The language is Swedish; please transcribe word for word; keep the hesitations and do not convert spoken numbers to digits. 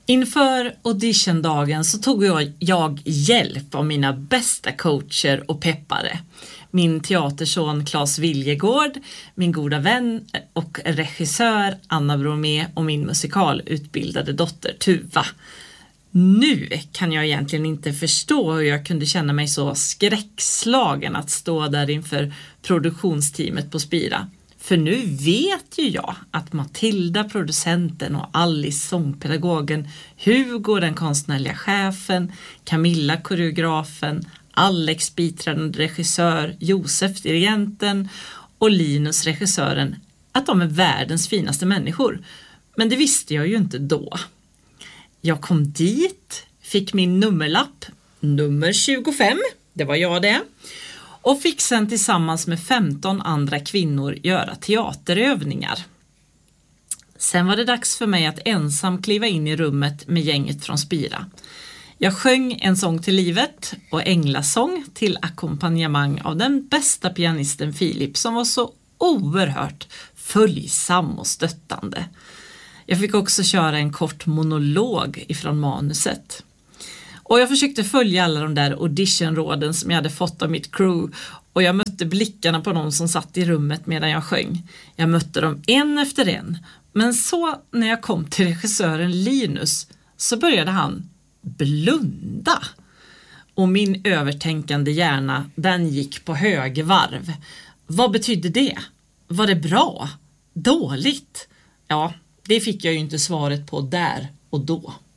Inför auditiondagen så tog jag, jag hjälp av mina bästa coacher och peppare. Min teaterson Claes Viljegård, min goda vän och regissör Anna Bromé och min musikalutbildade dotter Tuva. Nu kan jag egentligen inte förstå hur jag kunde känna mig så skräckslagen att stå där inför produktionsteamet på Spira. För nu vet ju jag att Matilda, producenten, och Alice, sångpedagogen, Hugo, den konstnärliga chefen, Camilla, koreografen, Alex, biträdande regissör, Josef, dirigenten och Linus, regissören, att de är världens finaste människor. Men det visste jag ju inte då. Jag kom dit, fick min nummerlapp, nummer tjugofem, det var jag det, och fick sen tillsammans med femton andra kvinnor göra teaterövningar. Sen var det dags för mig att ensam kliva in i rummet med gänget från Spira. Jag sjöng En sång till livet och Änglasång till ackompanjemang av den bästa pianisten Filip, som var så oerhört följsam och stöttande. Jag fick också köra en kort monolog ifrån manuset. Och jag försökte följa alla de där auditionråden som jag hade fått av mitt crew, och jag mötte blickarna på de som satt i rummet medan jag sjöng. Jag mötte dem en efter en, men så när jag kom till regissören Linus så började han blunda. Och min övertänkande hjärna, den gick på högvarv. Vad betydde det? Var det bra? Dåligt? Ja, det fick jag ju inte svaret på där och då.